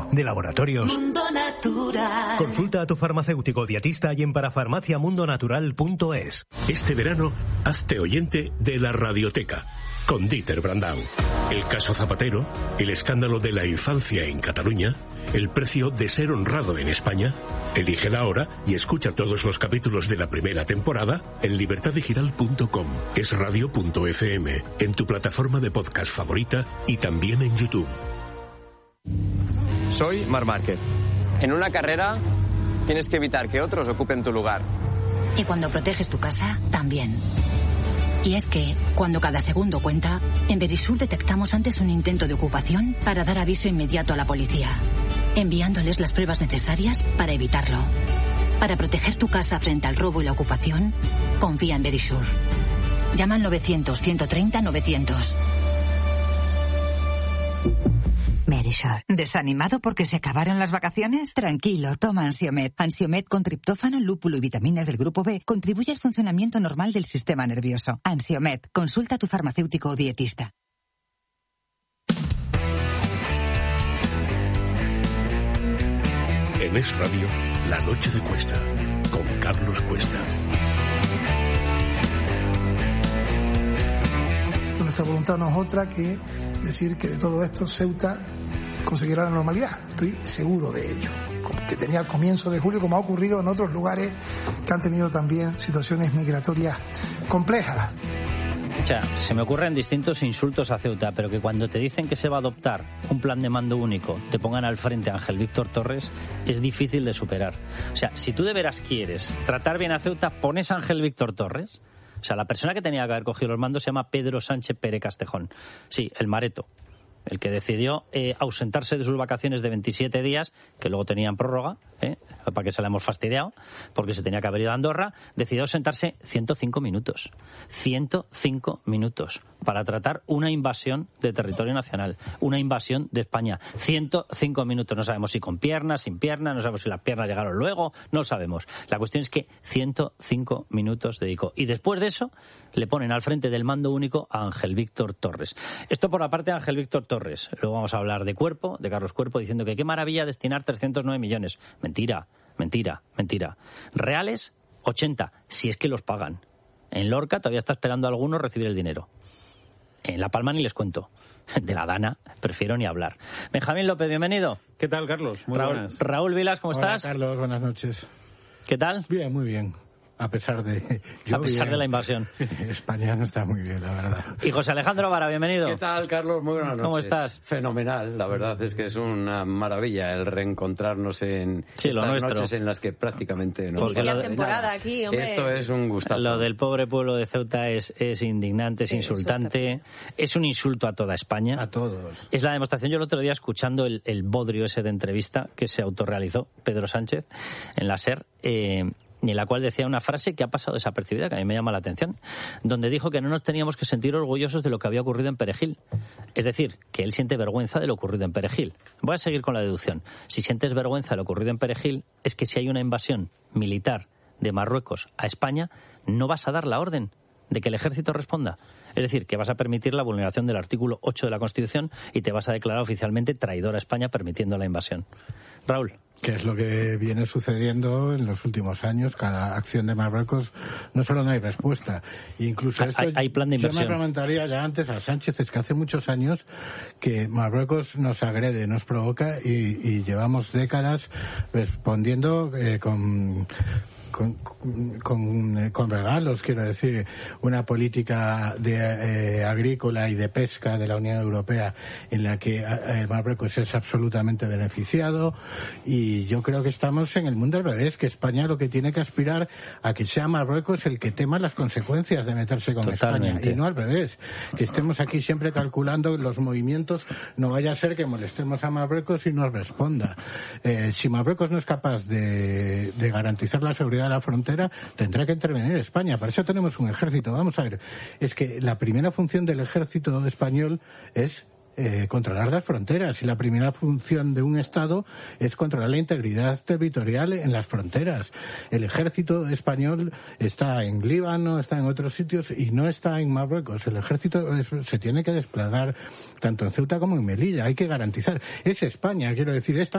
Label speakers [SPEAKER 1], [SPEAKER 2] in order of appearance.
[SPEAKER 1] de laboratorios.
[SPEAKER 2] Mundo Natural.
[SPEAKER 1] Consulta a tu farmacéutico dietista y en parafarmaciamundonatural.es.
[SPEAKER 3] Este verano, hazte oyente de la Radioteca, con Dieter Brandau. El caso Zapatero, el escándalo de la infancia en Cataluña, el precio de ser honrado en España. Elígela ahora y escucha todos los capítulos de la primera temporada en libertaddigital.com, esradio.fm, en tu plataforma de podcast favorita y también en YouTube.
[SPEAKER 4] Soy Marc Márquez. En una carrera tienes que evitar que otros ocupen tu lugar.
[SPEAKER 5] Y cuando proteges tu casa, también. Y es que, cuando cada segundo cuenta, en Verisur detectamos antes un intento de ocupación para dar aviso inmediato a la policía, enviándoles las pruebas necesarias para evitarlo. Para proteger tu casa frente al robo y la ocupación, confía en Verisur. Llama al 900-130-900.
[SPEAKER 6] Verisur. ¿Desanimado porque se acabaron las vacaciones? Tranquilo, toma Ansiomed. Ansiomed con triptófano, lúpulo y vitaminas del grupo B contribuye al funcionamiento normal del sistema nervioso. Ansiomed. Consulta a tu farmacéutico o dietista.
[SPEAKER 3] En Es Radio, La Noche de Cuesta, con Carlos Cuesta.
[SPEAKER 7] Nuestra voluntad no es otra que decir que de todo esto Ceuta conseguirá la normalidad. Estoy seguro de ello. Que tenía al comienzo de julio, como ha ocurrido en otros lugares que han tenido también situaciones migratorias complejas.
[SPEAKER 8] O sea, se me ocurren distintos insultos a Ceuta, pero que cuando te dicen que se va a adoptar un plan de mando único, te pongan al frente a Ángel Víctor Torres, es difícil de superar. O sea, si tú de veras quieres tratar bien a Ceuta, pones a Ángel Víctor Torres. O sea, la persona que tenía que haber cogido los mandos se llama Pedro Sánchez Pérez Castejón. Sí, el Mareto. El que decidió ausentarse de sus vacaciones de 27 días, que luego tenían prórroga, para que se la hemos fastidiado, porque se tenía que haber ido a Andorra, decidió ausentarse 105 minutos. 105 minutos para tratar una invasión de territorio nacional, una invasión de España. 105 minutos, no sabemos si con piernas, sin piernas, no sabemos si las piernas llegaron luego, no sabemos. La cuestión es que 105 minutos dedicó. Y después de eso, le ponen al frente del mando único a Ángel Víctor Torres. Esto por la parte de Ángel Víctor Torres. Luego vamos a hablar de Cuerpo, de Carlos Cuerpo, diciendo que qué maravilla destinar 309 millones. Mentira, mentira, mentira. Reales, 80, si es que los pagan. En Lorca todavía está esperando a algunos recibir el dinero. En La Palma ni les cuento. De la Dana prefiero ni hablar. Benjamín López, bienvenido.
[SPEAKER 9] ¿Qué tal, Carlos? Muy buenas.
[SPEAKER 8] Raúl Vilas, ¿cómo estás?
[SPEAKER 9] Hola, Carlos, buenas noches.
[SPEAKER 8] ¿Qué tal?
[SPEAKER 9] Bien, muy bien. A pesar de
[SPEAKER 8] la invasión.
[SPEAKER 9] España no está muy bien, la verdad.
[SPEAKER 8] Y José Alejandro Vara, bienvenido.
[SPEAKER 10] ¿Qué tal, Carlos? Muy buenas noches.
[SPEAKER 8] ¿Cómo estás?
[SPEAKER 10] Fenomenal, la verdad es que es una maravilla el reencontrarnos en estas noches en las que prácticamente no
[SPEAKER 11] pasa la temporada aquí, hombre.
[SPEAKER 10] Esto es un gustazo.
[SPEAKER 8] Lo del pobre pueblo de Ceuta es indignante, es insultante, es un insulto a toda España.
[SPEAKER 9] A todos.
[SPEAKER 8] Es la demostración. Yo el otro día, escuchando el bodrio ese de entrevista que se autorrealizó Pedro Sánchez en la SER, en la cual decía una frase que ha pasado desapercibida, que a mí me llama la atención, donde dijo que no nos teníamos que sentir orgullosos de lo que había ocurrido en Perejil. Es decir, que él siente vergüenza de lo ocurrido en Perejil. Voy a seguir con la deducción. Si sientes vergüenza de lo ocurrido en Perejil, es que si hay una invasión militar de Marruecos a España, no vas a dar la orden de que el ejército responda. Es decir, que vas a permitir la vulneración del artículo 8 de la Constitución y te vas a declarar oficialmente traidor a España permitiendo la invasión. Raúl.
[SPEAKER 9] Que es lo que viene sucediendo en los últimos años. Cada acción de Marruecos no solo no hay respuesta, incluso esto
[SPEAKER 8] hay plan de inversión.
[SPEAKER 9] Yo me preguntaría ya antes a Sánchez, es que hace muchos años que Marruecos nos agrede, nos provoca y llevamos décadas respondiendo con regalos, quiero decir, una política agrícola y de pesca de la Unión Europea en la que Marruecos es absolutamente beneficiado, y yo creo que estamos en el mundo al revés, que España lo que tiene que aspirar a que sea Marruecos el que tema las consecuencias de meterse con España, y no al revés, que estemos aquí siempre calculando los movimientos, no vaya a ser que molestemos a Marruecos y nos responda. Si Marruecos no es capaz de garantizar la seguridad de la frontera, tendrá que intervenir España. Para eso tenemos un ejército. Vamos a ver, es que la primera función del ejército español es controlar las fronteras, y la primera función de un Estado es controlar la integridad territorial en las fronteras. El ejército español está en Líbano, está en otros sitios y no está en Marruecos. El ejército se tiene que desplegar tanto en Ceuta como en Melilla. Hay que garantizar. Es España, quiero decir, esta